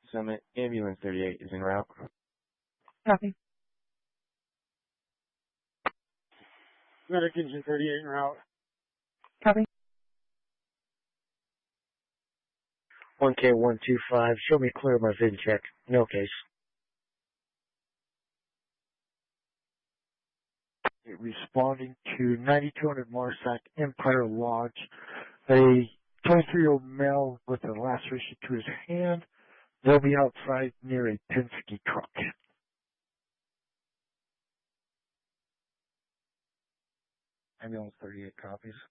Summit. Ambulance 38 is en route. Copy. Medic Engine 38 en route. Copy. 1K125, show me clear my VIN check. No case. Responding to 9200 Marsac Empire Lodge, a 23-year-old male with a laceration to his hand. They'll be outside near a Penske truck. Ambulance 38 copies.